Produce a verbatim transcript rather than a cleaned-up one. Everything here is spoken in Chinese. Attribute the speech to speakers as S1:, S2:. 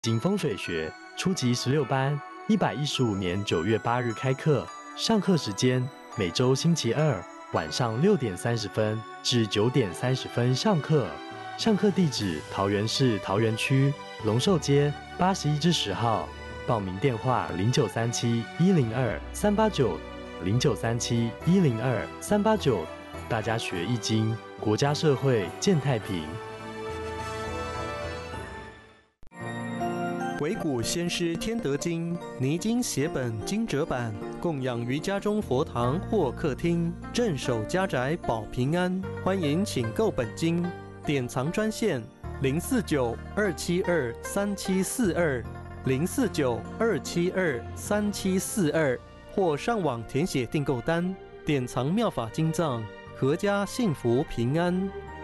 S1: 景风水学初级十六班，一百一十五年九月八日开课。上课时间每周星期二晚上六点三十分至九点三十分上课。上课地址：桃园市桃园区龙寿街八十一至十号。报名电话：零九三七一零二三八九零九三七一零二三八九。大家学易经，国家社会健太平。
S2: 惟古先师天德经拟经写本经折版，供养于家中佛堂或客厅，镇守家宅保平安。欢迎请购本经，典藏专线零四九二七二三七四二零四九二七二三七四二，或上网填写订购单。典藏妙法经藏，阖家幸福平安。